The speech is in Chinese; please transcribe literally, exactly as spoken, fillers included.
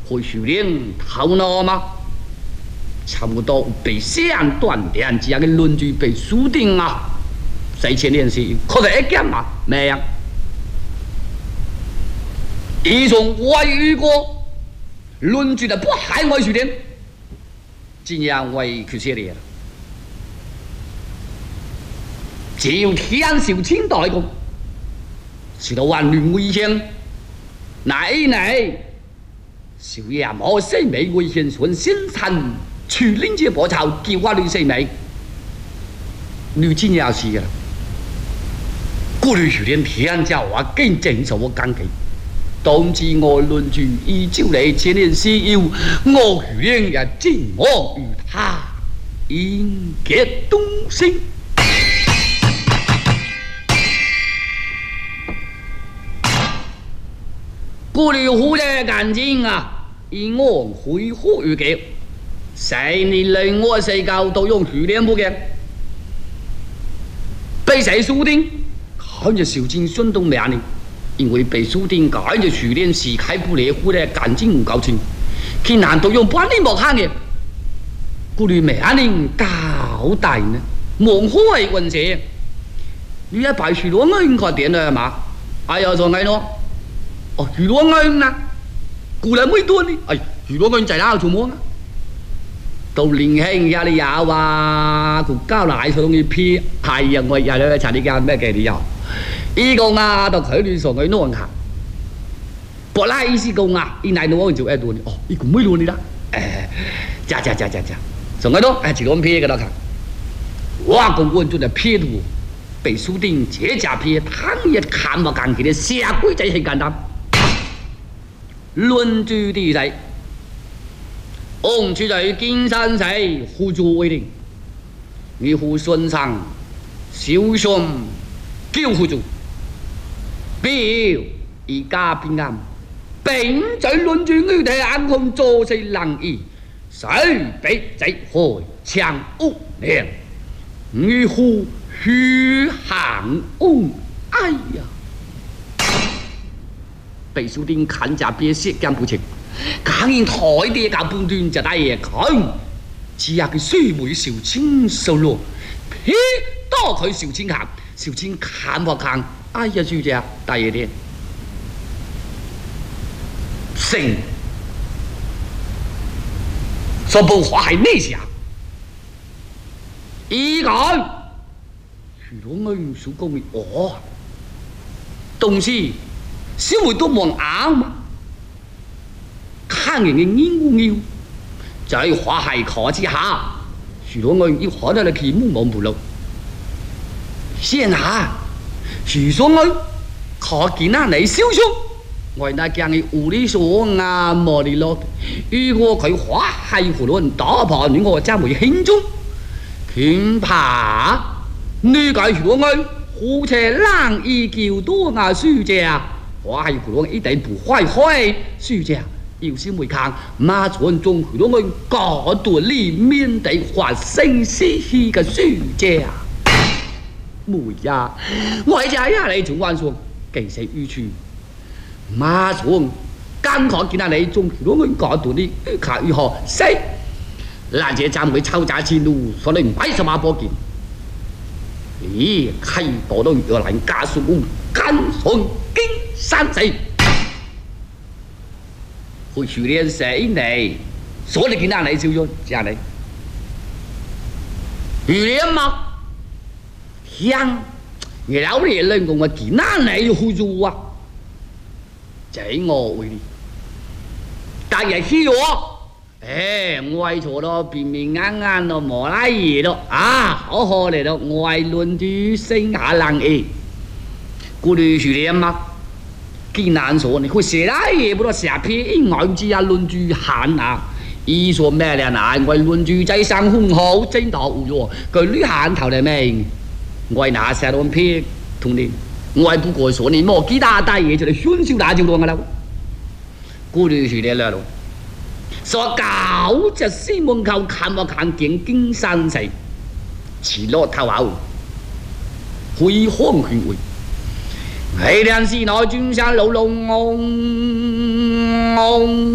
会训练头脑吗？差不多被相断两家的论据被输定啊！谁前练习，可是一点嘛没有。一种我遇过论据的不害我训练，今年我也去写了。只有天寿清代讲，是到万乱危险，乃乃小爷莫死美危险顺先生，去领这波潮，叫我女死美，女今年是了。过去训练天家话更正受我感激。当知我论据依照你前年需要，我训练也尽我与他应结东升。过滤湖的感情啊，以我恢复预计，谁年来我谁教都用训练不嘅，被谁输定？看着小金孙东两年。因为被输定，赶着训练时开不列户的感情唔够清，佢难道用半年莫看嘅？顾虑咩年搞大呢？蒙火系运势，你一排许多人看点了嘛？哎呀，做咩咯？哦，许多人啊，顾来没多呢？哎，许多人在哪做么啊？到年轻呀，你有啊？佢交奶上去撇，係啊，我日日查你間咩嘅你有？依個啊，就佢哋上去弄下，本來意思講啊，依奶弄就愛多呢，哦，依個沒多呢啦，誒，加加加加加，上去咯，誒，只攞撇嘅啦看，我講我做的撇圖，被輸定這家撇，他也看不看佢的下鬼仔很簡單，論據第四，ông去在金山寺互助為定，與互順上小兄叫互助。表而家平安，並在論住佢哋眼控做事能意，水比仔開槍屋亮，與互虛行屋，哎呀！被書店看家別寫間不清，강인台地搞半段就大爺佢，只係佢雖會小青收落，偏多佢小青行，小青看不看？哎呀，小姐，大爺啲，成，說部話係咩事啊？依個，許多人數公面，哦，東西小妹都望啱嘛。看人嘅煙烏妖，在華海考之下，許多人要學得嚟佢目望不露。現下，許多人可見那你小兄，我那講嘅無理說啊冇理落。如果佢華海胡亂打破你我將會輕中，恐怕呢個許多人好似冷意叫多啊書姐，華海胡亂一定不壞開書姐。有時會看馬傳中許多人搞到裏面地發生事氣嘅書姐啊！妹呀，我家呀你仲玩說其實語處馬傳剛可見到你中許多人搞到啲卡如何死？那這站會抽查前路，所以唔係什麼波見。咦，開多到越南加速屋跟上金山寺。會訓練死你，所以見到你小咗，這樣你訓練嘛，香，老年人講我見到你會做啊，這我會，但係去我，誒，我做到平平安安咯，冇拉嘢咯，啊，好好嚟咯，我論住升下冷嘢，顧慮訓練嘛。既難說你會寫啦嘢，不過寫篇外之啊論住閒啊，意說咩咧？嗱，我論住仔生空好真道喎，佢呢閒頭嚟咩？我哪寫到篇同你，我不過說你莫幾大大嘢就嚟喧囂大就多噶啦，顧慮住你啦咯，所搞就西門口看我看見金山寺，似落頭後，會康勸會。黑亮是那君山老龍